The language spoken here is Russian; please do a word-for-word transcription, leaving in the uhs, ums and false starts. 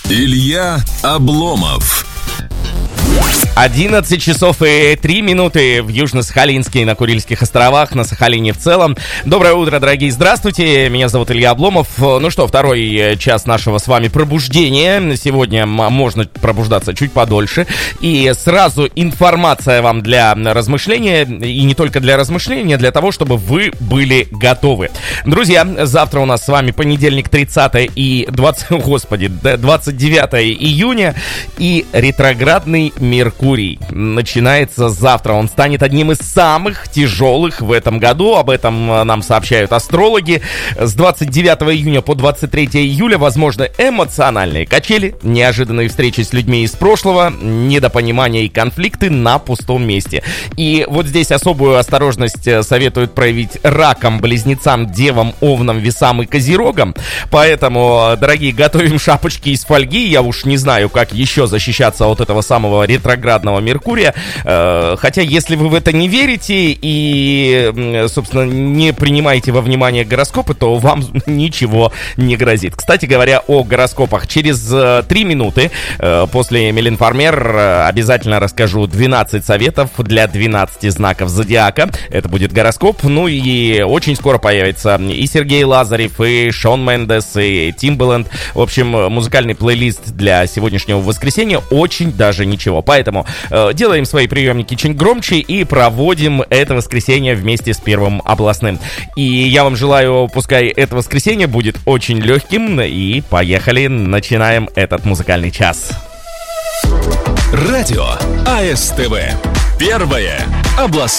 Илья Обломов. одиннадцать часов и три минуты в Южно-Сахалинске и на Курильских островах, на Сахалине в целом. Доброе утро, дорогие, здравствуйте, меня зовут Илья Обломов. Ну что, второй час нашего с вами пробуждения. Сегодня можно пробуждаться чуть подольше. И сразу информация вам для размышления, и не только для размышления, для того, чтобы вы были готовы. Друзья, завтра у нас с вами понедельник, тридцатое и двадцатое, господи, двадцать девятое июня, и ретроградный Меркурий начинается завтра. Он станет одним из самых тяжелых в этом году. Об этом нам сообщают астрологи. С двадцать девятого июня по двадцать третьего июля возможны эмоциональные качели, неожиданные встречи с людьми из прошлого, недопонимания и конфликты на пустом месте. И вот здесь особую осторожность советуют проявить ракам, близнецам, девам, овнам, весам и козерогам. Поэтому, дорогие, готовим шапочки из фольги. Я уж не знаю, как еще защищаться от этого самого ретроградного Меркурия. Хотя, если вы в это не верите и, собственно, не принимаете во внимание гороскопы, то вам ничего не грозит. Кстати говоря, о гороскопах. Через три минуты после Меленформер обязательно расскажу двенадцать советов для двенадцати знаков зодиака. Это будет гороскоп. Ну и очень скоро появится и Сергей Лазарев, и Шон Мендес, и Тимбаланд. В общем, музыкальный плейлист для сегодняшнего воскресенья очень даже ничего. Поэтому э, делаем свои приемники чуть громче и проводим это воскресенье вместе с Первым областным. И я вам желаю, пускай это воскресенье будет очень легким. И поехали, начинаем этот музыкальный час. Радио АСТВ. Первое областное.